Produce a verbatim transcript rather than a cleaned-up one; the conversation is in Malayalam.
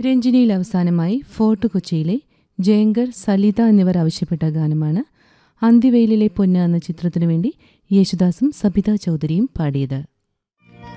രഞ്ജിനിയിൽ അവസാനമായി ഫോർട്ട് കൊച്ചിയിലെ ജയങ്കർ, സലിത എന്നിവർ ആവശ്യപ്പെട്ട ഗാനമാണ് അന്തിവെയിലിലെ പൊന്ന് എന്ന ചിത്രത്തിനു വേണ്ടി യേശുദാസും സബിത ചൗധരിയും പാടിയത്.